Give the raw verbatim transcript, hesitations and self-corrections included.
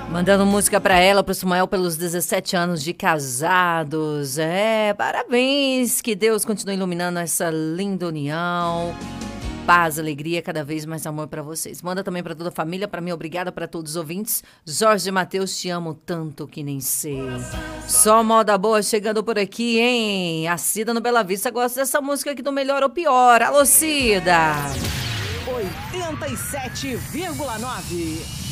Mandando música pra ela, pro Samuel, pelos dezessete anos de casados. É, parabéns. Que Deus continue iluminando essa linda união. Paz, alegria, cada vez mais amor pra vocês. Manda também pra toda a família, pra mim, obrigada pra todos os ouvintes. Jorge e Matheus, te amo tanto que nem sei. Só moda boa chegando por aqui, hein? A Cida no Bela Vista gosta dessa música aqui do Melhor ou Pior. Alô, Cida! oitenta e sete vírgula nove